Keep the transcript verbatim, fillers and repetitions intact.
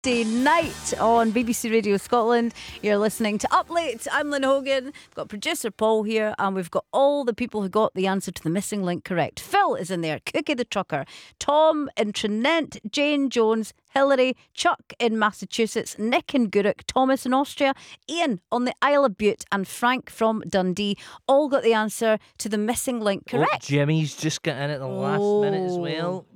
Day night on B B C Radio Scotland. You're listening to Up Late. I'm Lynn Hogan. We've got producer Paul here, and we've got all the people who got the answer to the missing link correct. Phil is in there, Cookie the Trucker, Tom in Trinent, Jane Jones, Hillary, Chuck in Massachusetts, Nick in Gourock, Thomas in Austria, Ian on the Isle of Bute, and Frank from Dundee all got the answer to the missing link correct. Oh, Jimmy's just got in at the last Oh. minute as well.